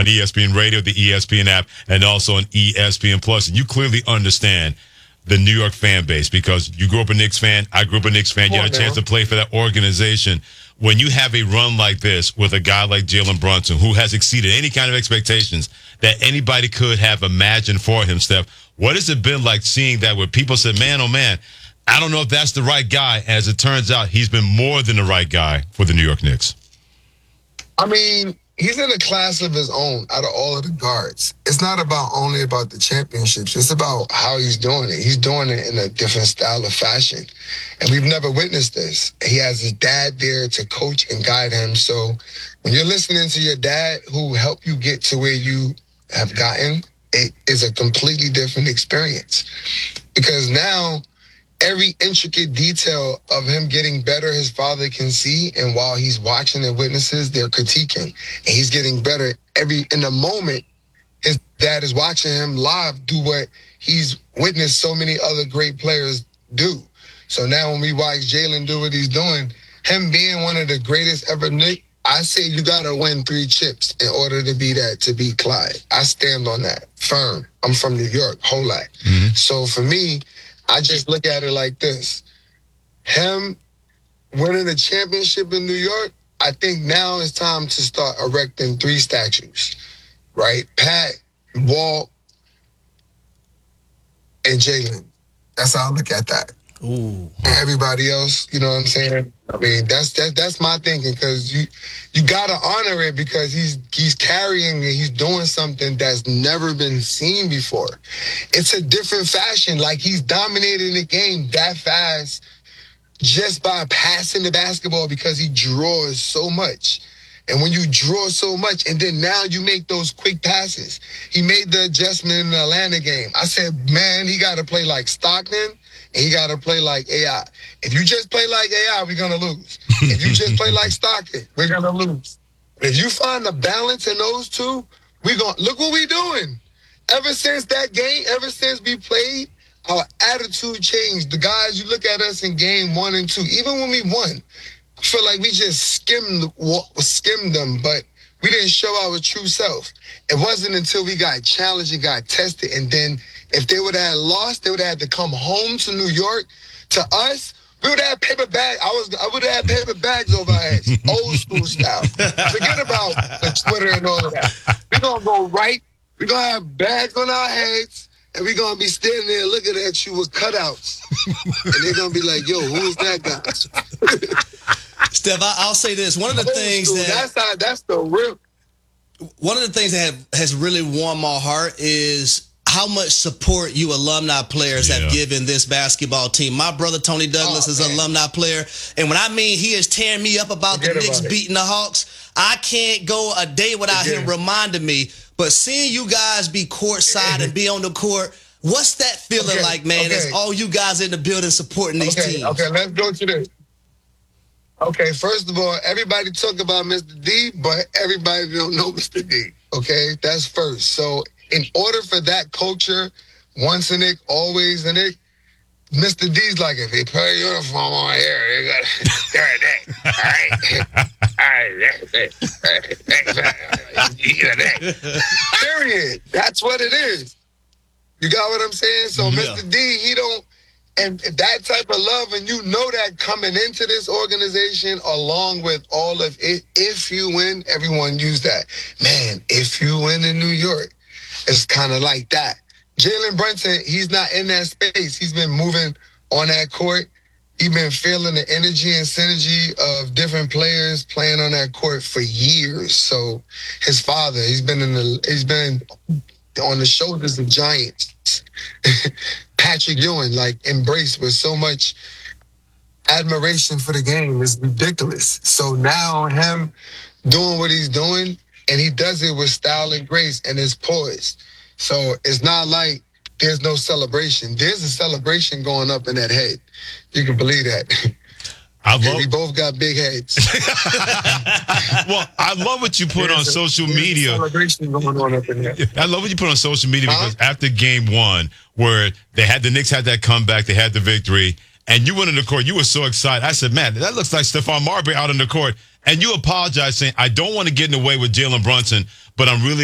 ESPN Radio, the ESPN app, and also on ESPN Plus. And you clearly understand the New York fan base because you grew up a Knicks fan. I grew up a Knicks fan. You had a chance to play for that organization. When you have a run like this with a guy like Jalen Brunson, who has exceeded any kind of expectations that anybody could have imagined for him, Steph, what has it been like seeing that where people said, man, oh man, I don't know if that's the right guy. As it turns out, he's been more than the right guy for the New York Knicks. I mean, he's in a class of his own out of all of the guards. It's not only about the championships. It's about how he's doing it. He's doing it in a different style of fashion. And we've never witnessed this. He has his dad there to coach and guide him. So when you're listening to your dad who helped you get to where you have gotten, it is a completely different experience. Because now every intricate detail of him getting better, his father can see, and while he's watching and witnesses, they're critiquing. And he's getting better in the moment. His dad is watching him live do what he's witnessed so many other great players do. So now when we watch Jalen do what he's doing, him being one of the greatest ever Knicks, I say you got to win 3 chips in order to be that, to beat Clyde. I stand on that firm. I'm from New York, whole lot. Mm-hmm. So for me, I just look at it like this. Him winning a championship in New York, I think now it's time to start erecting 3 statues, right? Pat, Walt, and Jalen. That's how I look at that. Ooh. And everybody else, you know what I'm saying? I mean, that's my thinking, because you got to honor it, because he's carrying it. He's doing something that's never been seen before. It's a different fashion. Like, he's dominating the game that fast just by passing the basketball, because he draws so much. And when you draw so much, and then now you make those quick passes. He made the adjustment in the Atlanta game. I said, man, he got to play like Stockton. And he got to play like AI. If you just play like AI, we're going to lose. If you just play like Stockton, we're going to lose. But if you find the balance in those two, look what we're doing. Ever since that game, ever since we played, our attitude changed. The guys, you look at us in game 1 and 2, even when we won, I feel like we just skimmed them, but we didn't show our true self. It wasn't until we got challenged and got tested, and then if they would have lost, they would have had to come home to New York. To us, we would have paper bags. I would have had paper bags over our heads, old school style. Forget about the Twitter and all of that. We're going to go right. We're going to have bags on our heads, and we're going to be standing there looking at you with cutouts. And they're going to be like, yo, who is that guy? Steph, I'll say this. One of the things that's the real. One of the things that has really warmed my heart is how much support you alumni players have given this basketball team. My brother Tony Douglas is an alumni player, and when I mean he is tearing me up about the Knicks beating the Hawks, I can't go a day without him reminding me. But seeing you guys be courtside and be on the court, what's that feeling like, man? As all you guys in the building supporting these teams. Okay, let's go to this. Okay, first of all, everybody talk about Mr. D, but everybody don't know Mr. D. Okay, that's first. So in order for that culture, once a Knick, always a Knick, Mr. D's like, if they put a uniform on here, they got they're a Knick. All right. Period. That's what it is. You got what I'm saying? So Mr. D, he don't, and that type of love, and you know that coming into this organization, along with all of it, if you win, everyone use that. Man, if you win in New York, it's kind of like that. Jalen Brunson, he's not in that space. He's been moving on that court. He's been feeling the energy and synergy of different players playing on that court for years. So his father, he's been on the shoulders of giants. Patrick Ewing, embraced with so much admiration for the game, is ridiculous. So now him doing what he's doing, and he does it with style and grace and is poised. So it's not like there's no celebration. There's a celebration going up in that head. You can believe that. We both got big heads. Well, I love what you put on social media. Celebration going on up in there. I love what you put on social media because after game 1, where the Knicks had that comeback, they had the victory, and you went in the court, you were so excited. I said, man, that looks like Stephon Marbury out in the court. And you apologized saying, I don't want to get in the way with Jalen Brunson, but I'm really